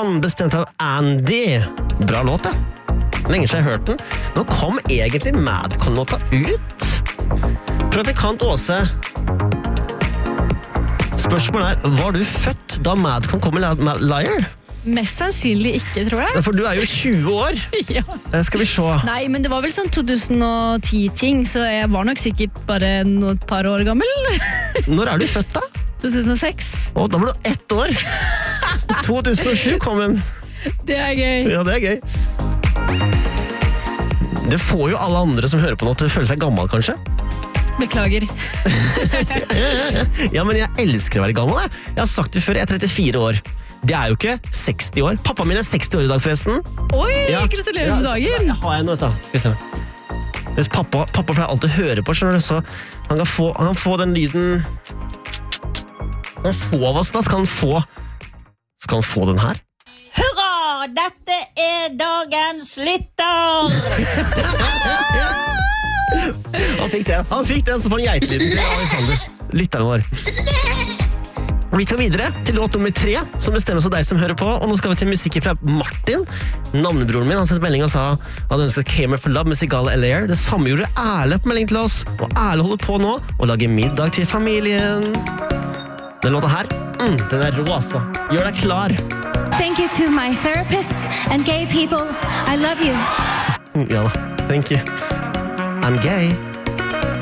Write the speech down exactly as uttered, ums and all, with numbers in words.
One, bestemt av Andy. Bra låt, ja. Lenge siden jeg har hørt den. Nå kom egentlig Madcon-låta ut. Praktikant Åse. Spørsmålet er, var du født da Madcon kom med Liar? Mest sannsynlig ikke, tror jeg. For du er jo tjue år. Ja. Skal vi se. Nei, men det var vel sånn to tusen og ti-ting, så jeg var nok sikkert bare noen par år gammel. Når er du født da? to tusen og seks. Å, da var du ett år. to tusen og sju kom den. Det er gøy. Ja, det er gøy. Det får jo alle andre som hører på nå til å føle seg gammel, kanskje? Beklager. Ja, men jeg elsker å være gammel, jeg. Jeg har sagt det før, jeg er trettifire år. Det er jo ikke seksti år. Pappa min er seksti år i dag, forresten. Oi, ja. gratulerer ja, med dagen. Ja, har jeg noe, da. Hvis pappa, pappa pleier alltid å høre på, skjønner du, så han kan få, han kan få den lyden. Han kan få av oss, da, skal han få, skal han få den her. Hurra! Dette er dagens lytter! Han fikk den, han fikk den, så får han geitelyden til Alexander. Lytteren vår. Vi skal videre til låt nummer tre, som bestemmes av deg som hører på, og nå skal vi til musikk fra Martin. Navnebroren min, han sendte melding og sa at han ønsket Came for Love med Sigala L A R. Det samme gjorde Erle på melding til oss, og Erle holder på nå og lager middag til familien. Den låta her, mm, den er rå, altså. Gjør deg klar. Thank you to my therapists and gay people. I love you. Ja da, thank you. I'm gay.